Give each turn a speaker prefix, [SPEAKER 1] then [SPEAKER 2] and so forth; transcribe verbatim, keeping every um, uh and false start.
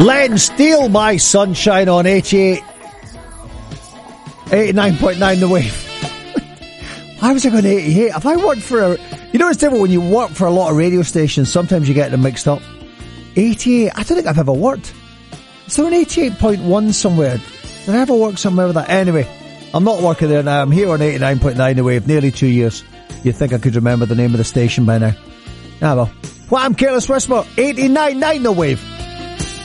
[SPEAKER 1] Len, steal my sunshine on eighty-eight. eighty-nine point nine The Wave. Why was I going to eighty-eight? Have I worked for a... You know it's different when you work for a lot of radio stations. Sometimes you get them mixed up. eighty-eight. I don't think I've ever worked. Is there an eighty-eight point one somewhere? Did I ever work somewhere with that? Anyway, I'm not working there now. I'm here on eighty-nine point nine The Wave. Nearly two years. You'd think I could remember the name of the station by now. Ah well. Well, I'm Careless Whisper. eighty-nine point nine The Wave.